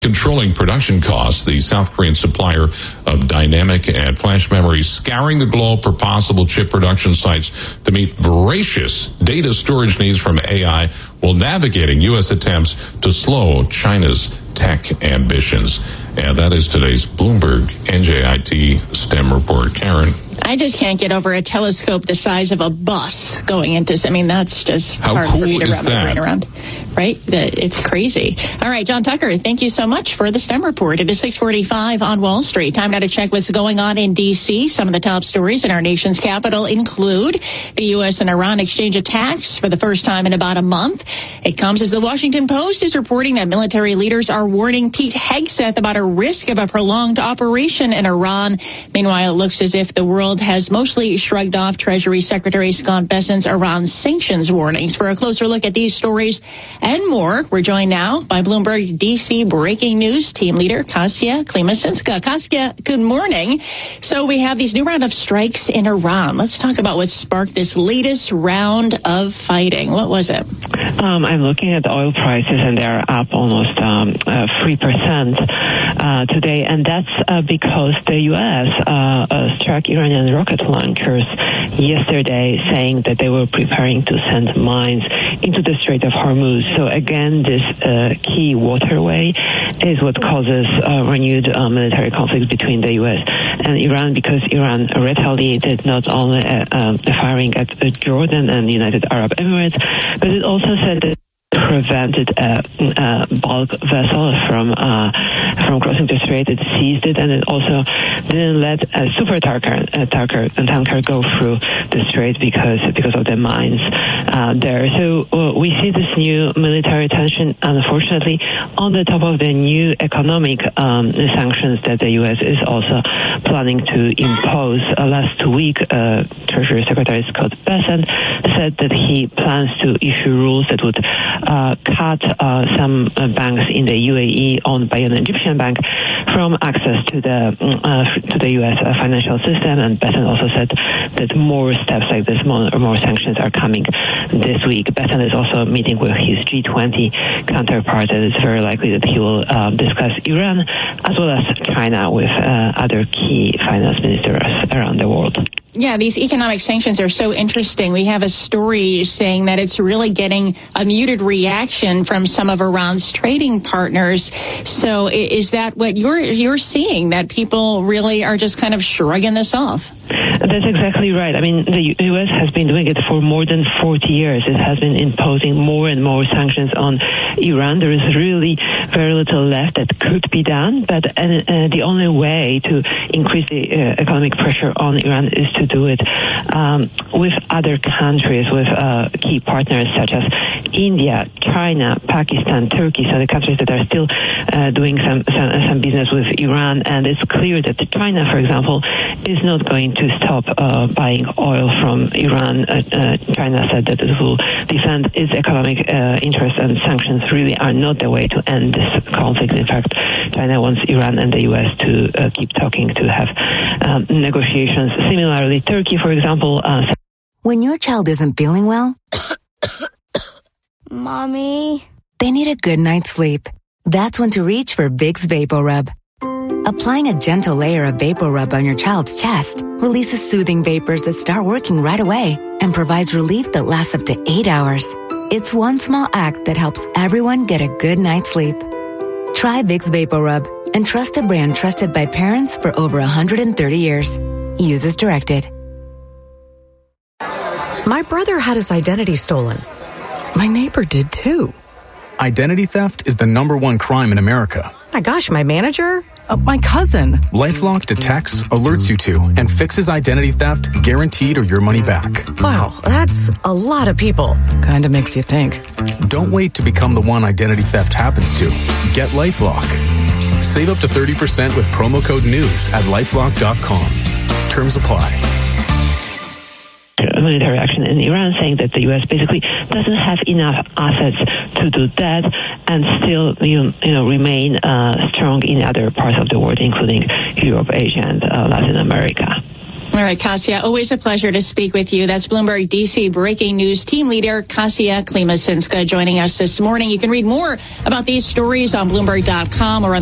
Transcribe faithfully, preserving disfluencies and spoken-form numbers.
controlling production costs. The South Korean supplier of dynamic and flash memory scouring the globe for possible chip production sites to meet voracious data storage needs from A I, while navigating U S attempts to slow China's tech ambitions. And that is today's Bloomberg N J I T STEM report. Karen. I just can't get over a telescope the size of a bus going into, I mean, that's just How hard cool for me to is wrap my that? brain around. Right? It's crazy. All right, John Tucker, thank you so much for the STEM report. It is six forty-five on Wall Street. Time now to check what's going on in D C. Some of the top stories in our nation's capital include the U S and Iran exchange attacks for the first time in about a month. It comes as the Washington Post is reporting that military leaders are warning Pete Hegseth about a risk of a prolonged operation in Iran. Meanwhile, it looks as if the world has mostly shrugged off Treasury Secretary Scott Bessent's Iran sanctions warnings. For a closer look at these stories and more, we're joined now by Bloomberg D C Breaking News team leader Kasia Klimasinska. Kasia, good morning. So we have these new round of strikes in Iran. Let's talk about what sparked this latest round of fighting. What was it? Um, I'm looking at the oil prices, and they're up almost um, uh, three percent uh, today, and that's uh, because the U S uh, uh, struck Iranian rocket launchers yesterday, saying that they were preparing to send mines into the Strait of Hormuz. So again, this uh, key waterway is what causes uh, renewed uh, military conflict between the U S and Iran, because Iran retaliated not only uh, um, firing at uh, Jordan and the United Arab Emirates, but it also said that prevented a, a bulk vessel from uh, from crossing the strait. It seized it, and it also didn't let a super tanker, a tanker, a tanker go through the strait because because of the mines uh, there. So uh, we see this new military tension, unfortunately, on the top of the new economic um, sanctions that the U S is also planning to impose. Uh, last week, uh, Treasury Secretary Scott Bessent said that he plans to issue rules that would Uh, cut uh, some uh, banks in the U A E owned by an Egyptian bank from access to the uh, to the U S uh, financial system. And Bessent also said that more steps like this, more, more sanctions are coming this week. Bessent is also meeting with his G twenty counterpart, and it's very likely that he will uh, discuss Iran as well as China with uh, other key finance ministers around the world. Yeah, these economic sanctions are so interesting. We have a story saying that it's really getting a muted reaction from some of Iran's trading partners. So is that what you're you're seeing, that people really are just kind of shrugging this off? That's exactly right. I mean, the U S has been doing it for more than forty years. It has been imposing more and more sanctions on Iran. There is really very little left that could be done, but uh, uh, the only way to increase the uh, economic pressure on Iran is to do it um, with other countries, with uh, key partners such as India, China, Pakistan, Turkey, so the countries that are still uh, doing some, some some business with Iran. And it's clear that China, for example, is not going to stop uh, buying oil from Iran. Uh, uh, China said that it will defend its economic uh, interests, and sanctions really are not the way to end this conflict. In fact, China wants Iran and the U S to uh, keep talking, to have um, negotiations. Similarly, Turkey, for example. Uh, when your child isn't feeling well, Mommy, they need a good night's sleep. That's when to reach for Vicks VapoRub. Applying a gentle layer of VapoRub on your child's chest releases soothing vapors that start working right away and provides relief that lasts up to eight hours. It's one small act that helps everyone get a good night's sleep. Try Vicks VapoRub and trust a brand trusted by parents for over one hundred thirty years. Use as directed. My brother had his identity stolen. My neighbor did too. Identity theft is the number one crime in America. My gosh, my manager? Uh, my cousin. LifeLock detects, alerts you to, and fixes identity theft guaranteed or your money back. Wow, that's a lot of people. Kinda makes you think. Don't wait to become the one identity theft happens to. Get LifeLock. Save up to thirty percent with promo code NEWS at lifelock dot com. Terms apply. Military action in Iran, saying that the U S basically doesn't have enough assets to do that, and still you, you know remain uh, strong in other parts of the world, including Europe, Asia, and uh, Latin America. All right, Kasia, always a pleasure to speak with you. That's Bloomberg D C breaking news team leader Kasia Klimasinska joining us this morning. You can read more about these stories on Bloomberg dot com or on